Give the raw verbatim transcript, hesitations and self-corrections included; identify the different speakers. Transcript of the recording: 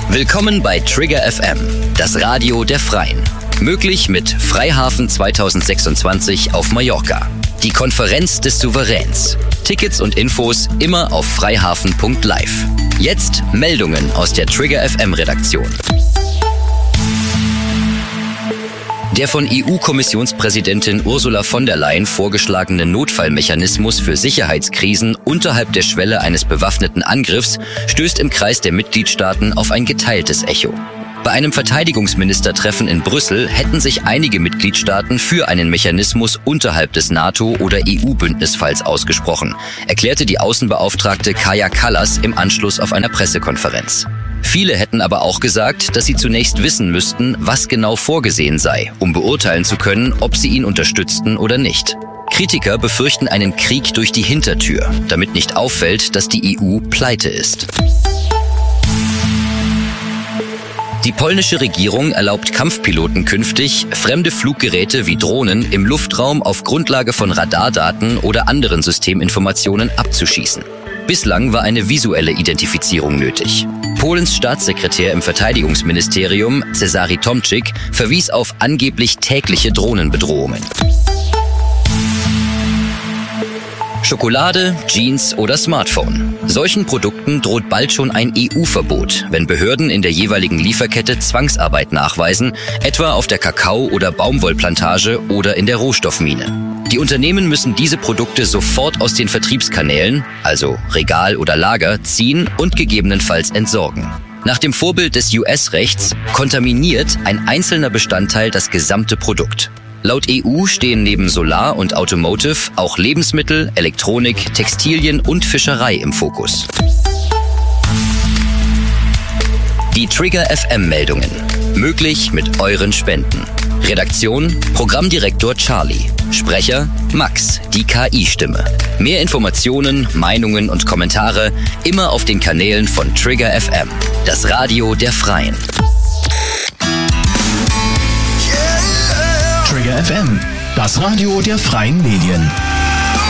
Speaker 1: Willkommen bei Trigger F M, das Radio der Freien. Möglich mit Freihafen zweitausendsechsundzwanzig auf Mallorca. Die Konferenz des Souveräns. Tickets und Infos immer auf freihafen punkt live. Jetzt Meldungen aus der Trigger F M Redaktion. Der von E U-Kommissionspräsidentin Ursula von der Leyen vorgeschlagene Notfallmechanismus für Sicherheitskrisen unterhalb der Schwelle eines bewaffneten Angriffs stößt im Kreis der Mitgliedstaaten auf ein geteiltes Echo. Bei einem Verteidigungsministertreffen in Brüssel hätten sich einige Mitgliedstaaten für einen Mechanismus unterhalb des NATO- oder E U-Bündnisfalls ausgesprochen, erklärte die Außenbeauftragte Kaja Kallas im Anschluss auf einer Pressekonferenz. Viele hätten aber auch gesagt, dass sie zunächst wissen müssten, was genau vorgesehen sei, um beurteilen zu können, ob sie ihn unterstützten oder nicht. Kritiker befürchten einen Krieg durch die Hintertür, damit nicht auffällt, dass die E U pleite ist. Die polnische Regierung erlaubt Kampfpiloten künftig, fremde Fluggeräte wie Drohnen im Luftraum auf Grundlage von Radardaten oder anderen Systeminformationen abzuschießen. Bislang war eine visuelle Identifizierung nötig. Polens Staatssekretär im Verteidigungsministerium, Cezary Tomczyk, verwies auf angeblich tägliche Drohnenbedrohungen. Schokolade, Jeans oder Smartphone. Solchen Produkten droht bald schon ein E U-Verbot, wenn Behörden in der jeweiligen Lieferkette Zwangsarbeit nachweisen, etwa auf der Kakao- oder Baumwollplantage oder in der Rohstoffmine. Die Unternehmen müssen diese Produkte sofort aus den Vertriebskanälen, also Regal oder Lager, ziehen und gegebenenfalls entsorgen. Nach dem Vorbild des U S-Rechts kontaminiert ein einzelner Bestandteil das gesamte Produkt. Laut E U stehen neben Solar und Automotive auch Lebensmittel, Elektronik, Textilien und Fischerei im Fokus. Die Trigger F M-Meldungen. Möglich mit euren Spenden. Redaktion: Programmdirektor Charlie. Sprecher: Max, die K I-Stimme. Mehr Informationen, Meinungen und Kommentare immer auf den Kanälen von Trigger F M, das Radio der Freien.
Speaker 2: Trigger F M, das Radio der Freien Medien.